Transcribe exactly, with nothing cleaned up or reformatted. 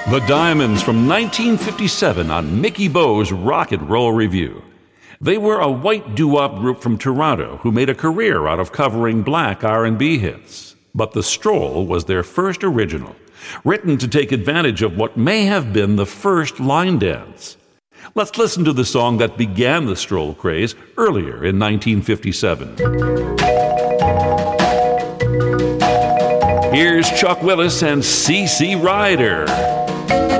The Diamonds from nineteen fifty-seven on Mickey Bo's Rock and Roll Review. They were a white doo-wop group from Toronto who made a career out of covering black R and B hits. But The Stroll was their first original, written to take advantage of what may have been the first line dance. Let's listen to the song that began the Stroll craze earlier in nineteen fifty-seven. Here's Chuck Willis and C C Rider.